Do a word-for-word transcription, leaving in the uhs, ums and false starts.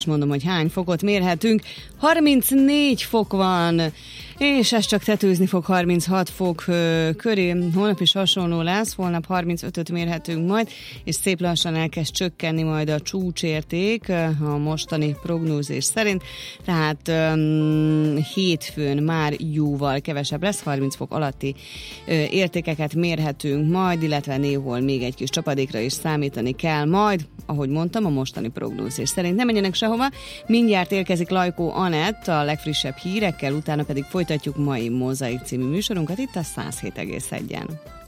Mondom, hogy hány fokot mérhetünk. harmincnégy fok van, és ez csak tetőzni fog harminchat fok köré. Holnap is hasonló lesz, holnap harmincötöt mérhetünk majd, és szép lassan elkezd csökkenni majd a csúcsérték a mostani prognózis szerint. Tehát um, hétfőn már jóval kevesebb lesz, harminc fok alatti ö, értékeket mérhetünk majd, illetve néhol még egy kis csapadékra is számítani kell majd, ahogy mondtam, a mostani prognózis szerint. Nem menjenek sehova, mindjárt érkezik Lajkó Anett a legfrissebb hírekkel, utána pedig folytatjuk mai Mozaik című műsorunkat itt a száz hét egész egyen.